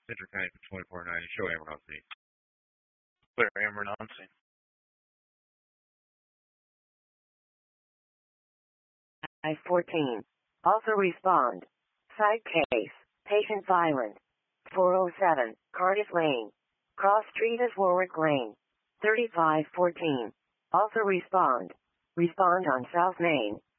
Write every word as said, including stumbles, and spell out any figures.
Central County for twenty-four ninety. Show Amber on scene. Clear Amber on scene. I fourteen. Also respond. Side case. Patient violent. four oh seven. Cardiff Lane. Cross Street is Warwick Lane. thirty-five fourteen. Also respond. Respond on South Main.